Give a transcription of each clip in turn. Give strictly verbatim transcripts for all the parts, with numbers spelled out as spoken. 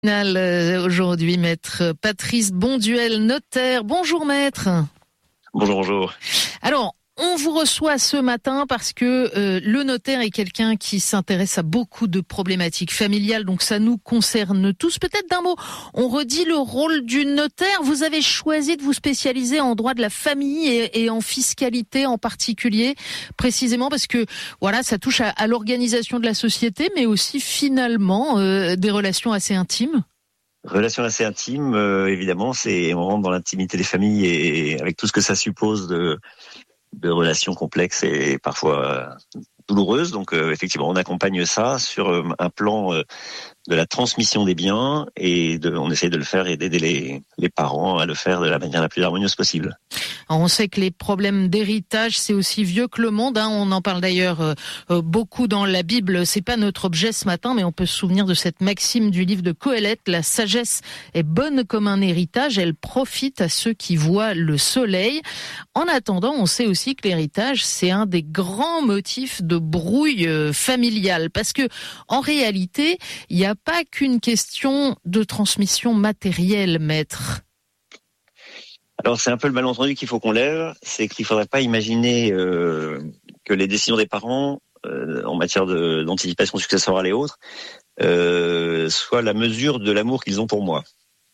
Euh, aujourd'hui, maître Patrice Bonduel, notaire. Bonjour maître. Bonjour, bonjour. Alors, on vous reçoit ce matin parce que euh, le notaire est quelqu'un qui s'intéresse à beaucoup de problématiques familiales, donc ça nous concerne tous. Peut-être d'un mot, on redit le rôle du notaire. Vous avez choisi de vous spécialiser en droit de la famille et, et en fiscalité en particulier, précisément parce que voilà, ça touche à, à l'organisation de la société, mais aussi finalement euh, des relations assez intimes. Relation assez intime, euh, évidemment, c'est on rentre dans l'intimité des familles et, et avec tout ce que ça suppose de de relations complexes et parfois douloureuses. Donc euh, effectivement, on accompagne ça sur euh, un plan euh, de la transmission des biens et de, on essaie de le faire et d'aider les, les parents à le faire de la manière la plus harmonieuse possible. Alors on sait que les problèmes d'héritage, c'est aussi vieux que le monde. Hein. On en parle d'ailleurs euh, beaucoup dans la Bible. C'est pas notre objet ce matin, mais on peut se souvenir de cette maxime du livre de Qoéleth. La sagesse est bonne comme un héritage. Elle profite à ceux qui voient le soleil. En attendant, on sait aussi que l'héritage, c'est un des grands motifs de brouille euh, familiale. Parce que, en réalité, il n'y a pas qu'une question de transmission matérielle, maître. Alors c'est un peu le malentendu qu'il faut qu'on lève, c'est qu'il ne faudrait pas imaginer euh, que les décisions des parents euh, en matière de, d'anticipation successorale et autres euh, soient la mesure de l'amour qu'ils ont pour moi.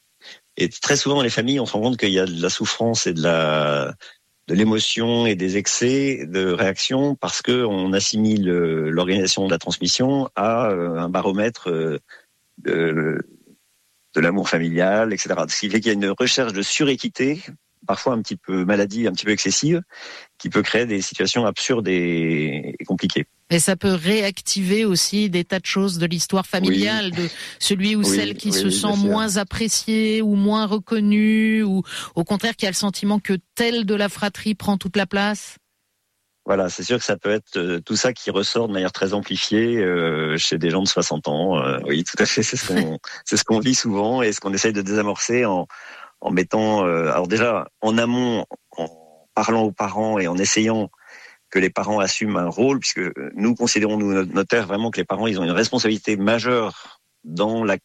Et très souvent dans les familles, on se rend compte qu'il y a de la souffrance et de la de l'émotion et des excès de réaction parce que on assimile l'organisation de la transmission à un baromètre de, de l'amour familial, et cetera. Ce qui fait qu'il y a une recherche de suréquité, parfois un petit peu maladive, un petit peu excessive, qui peut créer des situations absurdes et, et compliquées. Et ça peut réactiver aussi des tas de choses de l'histoire familiale, oui. de celui ou oui, celle qui oui, se sent moins apprécié ou moins reconnu, ou au contraire qui a le sentiment que tel de la fratrie prend toute la place. Voilà, c'est sûr que ça peut être euh, tout ça qui ressort de manière très amplifiée euh, chez des gens de soixante ans. Euh, oui, tout à fait, c'est ce qu'on c'est ce qu'on vit souvent et ce qu'on essaye de désamorcer en en mettant euh, alors déjà en amont, en parlant aux parents et en essayant que les parents assument un rôle, puisque nous considérons, nous, notaires, vraiment que les parents, ils ont une responsabilité majeure dans la,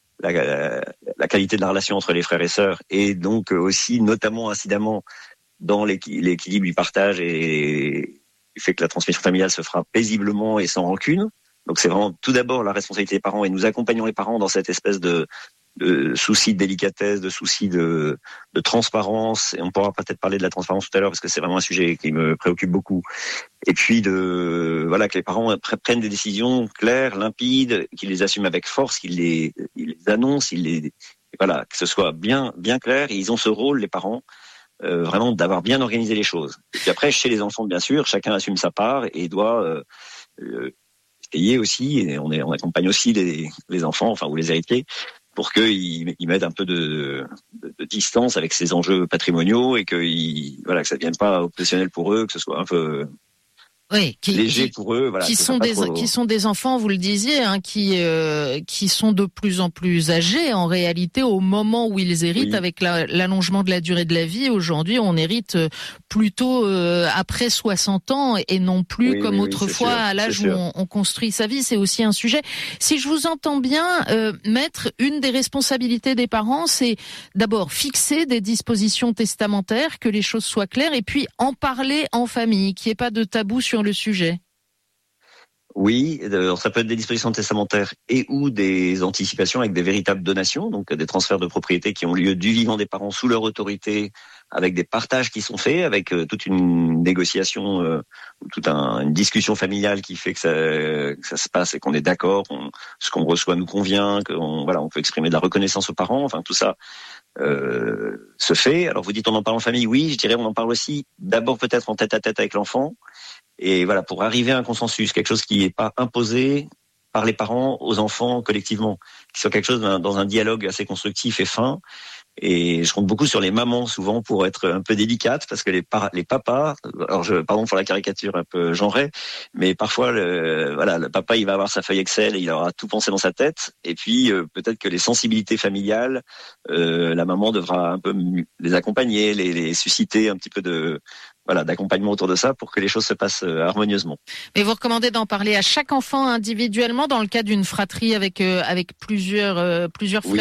la, la qualité de la relation entre les frères et sœurs, et donc aussi, notamment, incidemment, dans l'équilibre du partage et du fait que la transmission familiale se fera paisiblement et sans rancune. Donc c'est vraiment tout d'abord la responsabilité des parents, et nous accompagnons les parents dans cette espèce de de soucis de délicatesse, de soucis de, de transparence, et on pourra peut-être parler de la transparence tout à l'heure parce que c'est vraiment un sujet qui me préoccupe beaucoup. Et puis de voilà que les parents prennent des décisions claires, limpides, qu'ils les assument avec force, qu'ils les, ils les annoncent, ils les voilà que ce soit bien bien clair. Et ils ont ce rôle, les parents, euh, vraiment d'avoir bien organisé les choses. Et puis après chez les enfants, bien sûr, chacun assume sa part et doit euh, euh, payer aussi. Et on est on accompagne aussi les, les enfants, enfin ou les héritiers, pour qu'ils ils mettent un peu de, de, de distance avec ces enjeux patrimoniaux et que, ils, voilà, que ça ne devienne pas obsessionnel pour eux, que ce soit un peu oui, qui, léger qui, pour eux. Voilà, qui, sont des, trop... qui sont des enfants, vous le disiez, hein, qui, euh, qui sont de plus en plus âgés en réalité au moment où ils héritent, oui. Avec la, l'allongement de la durée de la vie. Aujourd'hui, on hérite plutôt euh, après soixante ans et non plus oui, comme oui, autrefois oui, à l'âge où on, on construit sa vie. C'est aussi un sujet. Si je vous entends bien, euh, maître, une des responsabilités des parents, c'est d'abord fixer des dispositions testamentaires, que les choses soient claires, et puis en parler en famille, qu'il n'y ait pas de tabou sur le sujet. Oui, ça peut être des dispositions testamentaires et ou des anticipations avec des véritables donations, donc des transferts de propriété qui ont lieu du vivant des parents sous leur autorité, avec des partages qui sont faits, avec toute une négociation, euh, toute un, une discussion familiale qui fait que ça, que ça se passe et qu'on est d'accord, on, ce qu'on reçoit nous convient, qu'on voilà, on peut exprimer de la reconnaissance aux parents, enfin tout ça euh, se fait. Alors vous dites on en parle en famille, oui, je dirais on en parle aussi d'abord peut-être en tête à tête avec l'enfant. Et voilà, pour arriver à un consensus, quelque chose qui n'est pas imposé par les parents aux enfants collectivement, qui soit quelque chose dans un dialogue assez constructif et fin. Et je compte beaucoup sur les mamans souvent pour être un peu délicates, parce que les, par- les papas, alors je, pardon pour la caricature un peu genrée, mais parfois le, voilà, le papa il va avoir sa feuille Excel et il aura tout pensé dans sa tête, et puis euh, peut-être que les sensibilités familiales, euh, la maman devra un peu les accompagner, les, les susciter un petit peu de, voilà, d'accompagnement autour de ça pour que les choses se passent harmonieusement. Mais vous recommandez d'en parler à chaque enfant individuellement dans le cas d'une fratrie avec, euh, avec plusieurs, euh, plusieurs frères. Oui.